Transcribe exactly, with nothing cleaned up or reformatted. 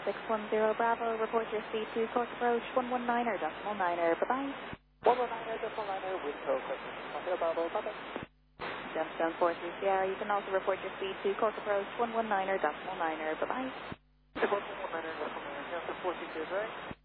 six one zero Bravo, report your speed to Cork Approach one one niner decimal niner, bye-bye. one one niner decimal niner, wind code question six one zero Bravo, bye-bye. Gemstone four three Sierra, you can also report your speed to Cork Approach one one niner decimal niner, bye-bye. one one niner decimal niner, Gemstone four three Sierra.